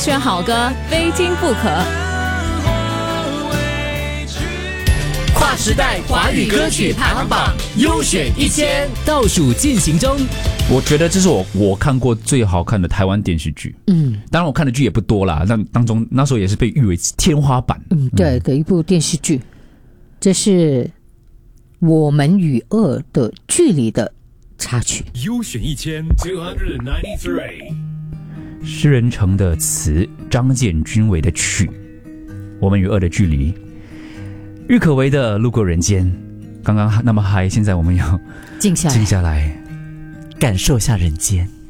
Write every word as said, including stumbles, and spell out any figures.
选好歌，非听不可。 跨时代华语歌曲排行榜优选一千倒数进行中。 我觉得这是我我看过最好看的台湾电视剧。嗯，当然我看的剧也不多啦，但当中那时候也是被誉为天花板。 嗯，对的一部电视剧，这是我们与恶的距离的插曲。 优选一千 two ninety-three， 诗人城的词，张建军伟的曲，我们与恶的距离。郁可唯的路过人间，刚刚那么嗨，现在我们要静下来， 静下来， 感受下人间。